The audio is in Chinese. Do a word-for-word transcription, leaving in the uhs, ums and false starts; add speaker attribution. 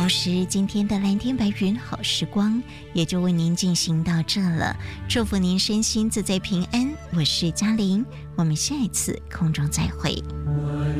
Speaker 1: 同时今天的蓝天白云好时光也就为您进行到这了，祝福您身心自在平安。我是嘉玲，我们下一次空中再会。